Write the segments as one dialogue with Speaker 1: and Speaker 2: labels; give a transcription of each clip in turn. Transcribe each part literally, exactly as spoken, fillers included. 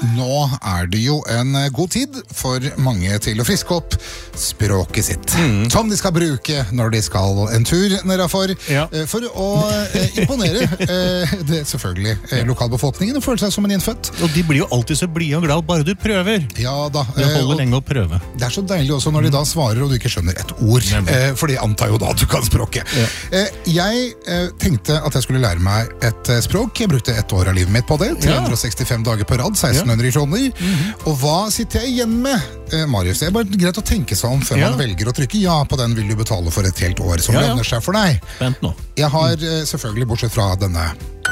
Speaker 1: Nå er det jo en god tid for mange til å friske opp språket sitt. Mm. Som de skal bruke når de skal en tur nedafor, ja. For å eh, imponere eh, det selvfølgelig eh, lokalbefolkningen og føle seg som en innfødt.
Speaker 2: Og de blir jo alltid så blide og glad, bare du prøver.
Speaker 1: Ja da.
Speaker 2: Det holder lenge å prøve.
Speaker 1: Det er så deilig også når de da svarer og du ikke skjønner et ord, eh, for de antar jo da at du kan språket. Ja. Eh, jeg eh, tenkte at jeg skulle lære meg et eh, språk. Jeg brukte ett år av livet mitt på det, tre hundre og sekstifem dager på rad, seksten hundre kroner. Mm-hmm. Og hva sitter jeg igjen med, eh, Marius? Det er bare greit å tenke seg om før ja. man velger å trykke ja på den vil du betale for et helt år som ja, ja. lønner seg for deg.
Speaker 2: Vent nå.
Speaker 1: Jeg har eh, selvfølgelig, bortsett fra denne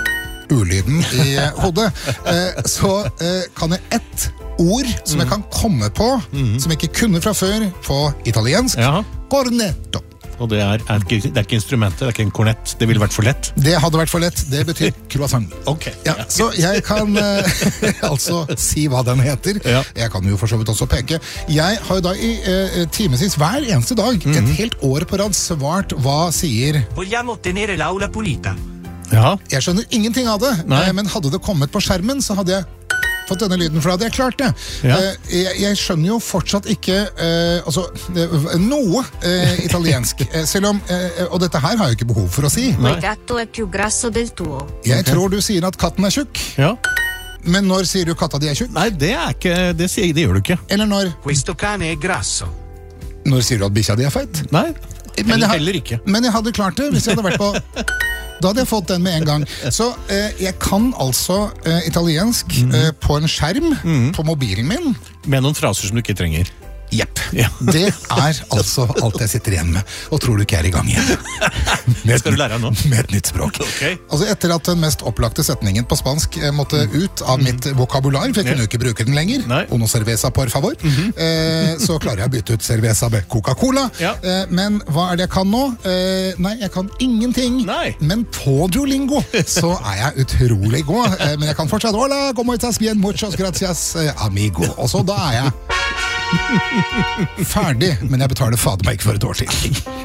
Speaker 1: ulyden i hodet, eh, så eh, kan jeg ett ord som mm. jeg kan komme på, mm. som jeg ikke kunne fra før, på italiensk. Ja. Cornetto.
Speaker 2: Og det er, er, ikke, det er ikke instrumentet, det er ikke en kornett. Det ville vært for lett.
Speaker 1: Det hadde vært for lett. Det betyr croissant.
Speaker 2: Ok.
Speaker 1: Ja, så jeg kan eh, altså si hva den heter. Ja. Jeg kan jo for så vidt også peke. Jeg har jo da i eh, timevis hver eneste dag, mm-hmm. et helt år på rad, svart hva sier
Speaker 3: Vogliamo tenere l'aula pulita.
Speaker 1: Ja. Jeg skjønner ingenting av det, Nei. men hadde det kommet på skjermen, så hadde jeg fått denne lyden, for da hadde jeg klart det. Ja. Jeg, jeg skjønner jo fortsatt ikke eh, altså, noe eh, italiensk, selv om, eh, og dette her har jeg ikke behov for å si.
Speaker 4: Gatto è più grasso del tuo.
Speaker 1: Jeg tror du sier at katten er tjukk.
Speaker 2: Ja.
Speaker 1: Men når sier du katta di er tjukk?
Speaker 2: Nei, det er ikke, det, sier, det gjør du ikke.
Speaker 1: Eller når?
Speaker 3: Questo cane è grasso.
Speaker 1: Når sier du at bikkja di er feit?
Speaker 2: Nei,
Speaker 1: men jeg,
Speaker 2: heller ikke.
Speaker 1: Men jeg hadde klart det hvis jeg hadde vært på... Da hadde jeg fått den med en gang. Så eh, jeg kan altså eh, italiensk mm. eh, på en skjerm mm. på mobilen min.
Speaker 2: Med noen fraser som du ikke trenger.
Speaker 1: Jepp. Ja. Det er altså alt jeg sitter igjen med. Og tror du ikke er i gang igjen.
Speaker 2: Med skal du lære nå?
Speaker 1: Med et nytt språk.
Speaker 2: Okay.
Speaker 1: Altså etter at den mest opplagte setningen på spansk måtte ut av mitt vokabular, for jeg kunne jo ikke bruke den lenger, Nei. Uno cerveza por favor, mm-hmm. eh, så klarer jeg å bytte ut cerveza med Coca-Cola. Ja. Eh, men hva er det jeg kan nå? Eh, nei, jeg kan ingenting. Nei. Men på Duolingo så er jeg utrolig god. Eh, men jeg kan fortsatt hola, como estás bien, muchos gracias, eh, amigo. Og så da er jeg ferdig, men jeg betaler fader meg ikke for et år siden.